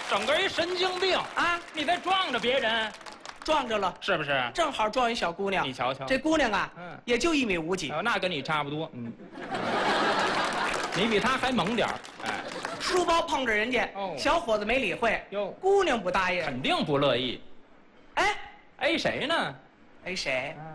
整个一神经病啊！ 你在撞着别人， 撞着了， 是不是？ 正好撞一小姑娘。 你瞧瞧， 这姑娘啊，也就1米5几， 那跟你差不多，你比他还猛点儿，哎， 书包碰着人家，小伙子没理会，姑娘不答应， 肯定不乐意。 哎， 哎谁呢？ 哎谁？